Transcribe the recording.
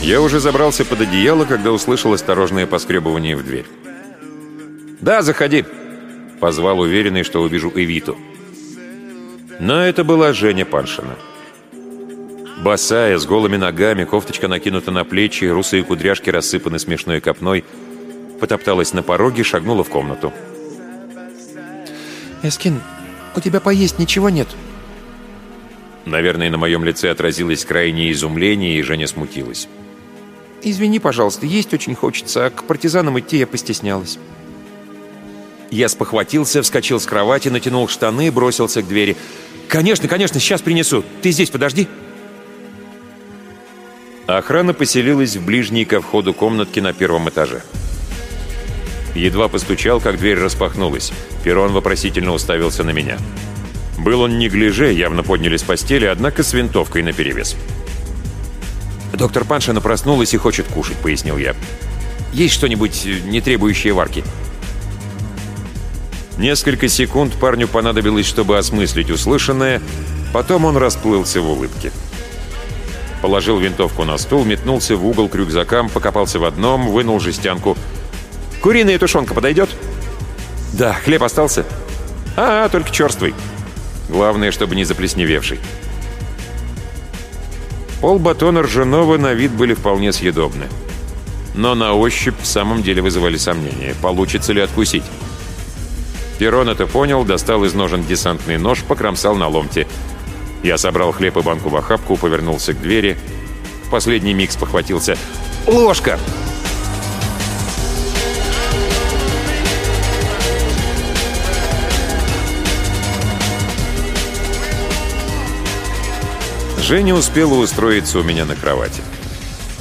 Я уже забрался под одеяло, когда услышал осторожное поскребывание в дверь. «Да, заходи!» — позвал уверенный, что увижу Эвиту. Но это была Женя Паншина. Босая, с голыми ногами, кофточка накинута на плечи, русые кудряшки рассыпаны смешной копной, потопталась на пороге, шагнула в комнату. «Эскин, у тебя поесть ничего нет?» Наверное, на моем лице отразилось крайнее изумление, и Женя смутилась. «Извини, пожалуйста, есть очень хочется, а к партизанам идти я постеснялась». Я спохватился, вскочил с кровати, натянул штаны, бросился к двери. «Конечно, конечно, сейчас принесу. Ты здесь подожди». Охрана поселилась в ближней ко входу комнатки на первом этаже. Едва постучал, как дверь распахнулась. Перрон вопросительно уставился на меня. Был он неглиже, явно подняли с постели, однако с винтовкой наперевес. «Доктор Паншина проснулась и хочет кушать», — пояснил я. «Есть что-нибудь, не требующее варки?» Несколько секунд парню понадобилось, чтобы осмыслить услышанное, потом он расплылся в улыбке. Положил винтовку на стул, метнулся в угол к рюкзакам, покопался в одном, вынул жестянку. «Куриная тушенка подойдет?» «Да, хлеб остался?» Только черствый. Главное, чтобы не заплесневевший». Полбатона ржаного на вид были вполне съедобны. Но на ощупь в самом деле вызывали сомнения. Получится ли откусить? Перрон это понял, достал из ножен десантный нож, покромсал на ломти. Я собрал хлеб и банку в охапку, повернулся к двери. В последний миг спохватился. «Ложка!» Женя успела устроиться у меня на кровати.